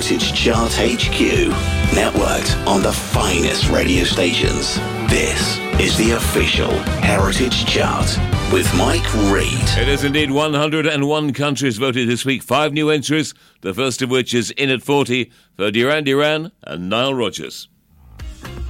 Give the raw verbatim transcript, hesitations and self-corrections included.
Heritage Chart H Q. Networked on the finest radio stations. This is the official Heritage Chart with Mike Reid. It is indeed one hundred and one countries voted this week. Five new entries, the first of which is In at forty for Duran Duran and Nile Rodgers.